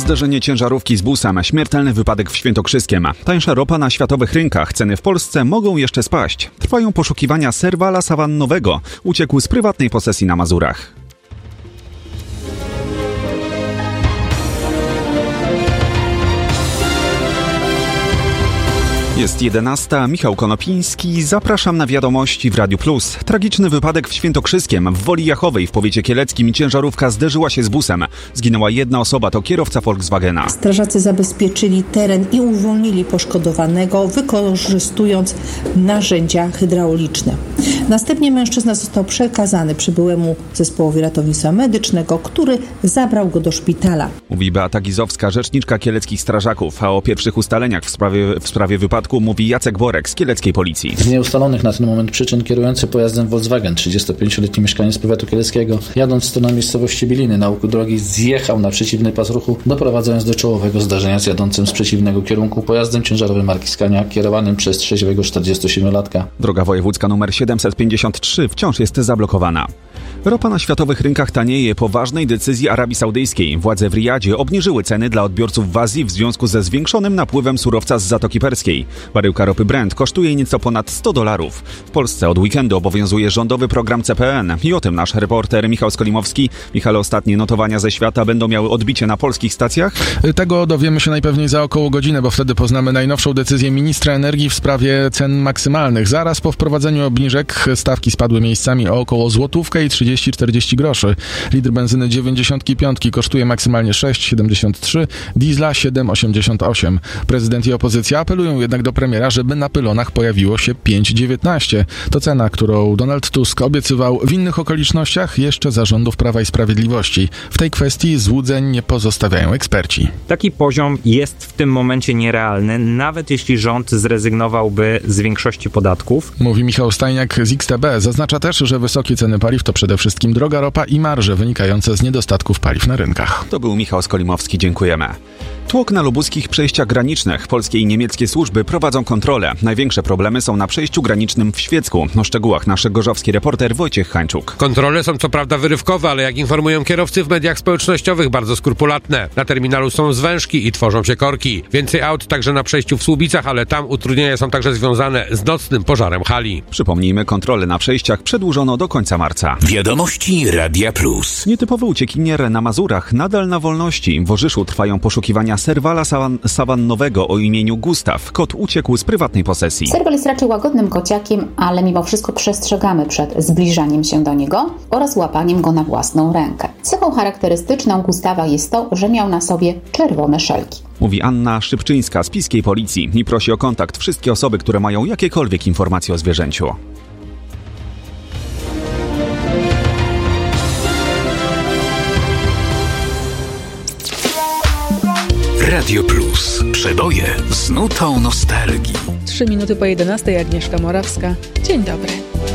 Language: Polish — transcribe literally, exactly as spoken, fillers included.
Zderzenie ciężarówki z busem, śmiertelny wypadek w Świętokrzyskiem. Tańsza ropa na światowych rynkach, ceny w Polsce mogą jeszcze spaść. Trwają poszukiwania serwala sawannowego. Uciekł z prywatnej posesji na Mazurach. Jest jedenasta, Michał Konopiński, zapraszam na wiadomości w Radiu Plus. Tragiczny wypadek w Świętokrzyskiem. W Woli Jachowej w powiecie kieleckim ciężarówka zderzyła się z busem. Zginęła jedna osoba, to kierowca Volkswagena. Strażacy zabezpieczyli teren i uwolnili poszkodowanego, wykorzystując narzędzia hydrauliczne. Następnie mężczyzna został przekazany przybyłemu zespołowi ratownictwa medycznego, który zabrał go do szpitala. Mówi Beata Gizowska, rzeczniczka kieleckich strażaków, a o pierwszych ustaleniach w sprawie, w sprawie wypadku mówi Jacek Borek z kieleckiej policji. Z nieustalonych na ten moment przyczyn kierujący pojazdem Volkswagen, trzydziestopięcioletni mieszkaniec powiatu kieleckiego, jadąc w stronę miejscowości Bieliny na łuku drogi, zjechał na przeciwny pas ruchu, doprowadzając do czołowego zdarzenia z jadącym z przeciwnego kierunku pojazdem ciężarowym marki Scania, kierowanym przez trzeźwego czterdziestosiedmiolatka. Droga wojewódzka nr siedemset pięćdziesiąt trzy wciąż jest zablokowana. Ropa na światowych rynkach tanieje po ważnej decyzji Arabii Saudyjskiej. Władze w Riyadzie obniżyły ceny dla odbiorców w Azji w związku ze zwiększonym napływem surowca z Zatoki Perskiej. Baryłka ropy Brent kosztuje nieco ponad sto dolarów. W Polsce od weekendu obowiązuje rządowy program C P N i o tym nasz reporter Michał Skolimowski. Michał, ostatnie notowania ze świata będą miały odbicie na polskich stacjach? Tego dowiemy się najpewniej za około godzinę, bo wtedy poznamy najnowszą decyzję ministra energii w sprawie cen maksymalnych. Zaraz po wprowadzeniu obniżek stawki spadły miejscami o około złotówkę i trzydzieści czterdzieści groszy. Litr benzyny dziewięćdziesiąt pięć kosztuje maksymalnie sześć siedemdziesiąt trzy, diesla siedem osiemdziesiąt osiem. Prezydent i opozycja apelują jednak do premiera, żeby na pylonach pojawiło się pięć dziewiętnaście. To cena, którą Donald Tusk obiecywał w innych okolicznościach jeszcze za rządów Prawa i Sprawiedliwości. W tej kwestii złudzeń nie pozostawiają eksperci. Taki poziom jest w tym momencie nierealny, nawet jeśli rząd zrezygnowałby z większości podatków. Mówi Michał Stajniak z X T B. Zaznacza też, że wysokie ceny paliw to przede wszystkim droga ropa i marże wynikające z niedostatków paliw na rynkach. To był Michał Skolimowski, dziękujemy. Tłok na lubuskich przejściach granicznych. Polskie i niemieckie służby prowadzą kontrolę. Największe problemy są na przejściu granicznym w Świecku. O szczegółach nasz gorzowski reporter Wojciech Hańczuk. Kontrole są co prawda wyrywkowe, ale jak informują kierowcy w mediach społecznościowych, bardzo skrupulatne. Na terminalu są zwężki i tworzą się korki. Więcej aut także na przejściu w Słubicach, ale tam utrudnienia są także związane z nocnym pożarem hali. Przypomnijmy, kontrole na przejściach przedłużono do końca marca. Wiadomości Radia Plus. Nietypowy uciekinier na Mazurach nadal na wolności. W Orzyszu trwają poszukiwania serwala sawan- sawannowego o imieniu Gustaw. Kot uciekł z prywatnej posesji. Serwal jest raczej łagodnym kociakiem, ale mimo wszystko przestrzegamy przed zbliżaniem się do niego oraz łapaniem go na własną rękę. Cechą charakterystyczną Gustawa jest to, że miał na sobie czerwone szelki. Mówi Anna Szybczyńska z Piskiej Policji i prosi o kontakt wszystkie osoby, które mają jakiekolwiek informacje o zwierzęciu. Radio Plus. Przeboje z nutą nostalgii. Trzy minuty po jedenastej, Agnieszka Morawska. Dzień dobry.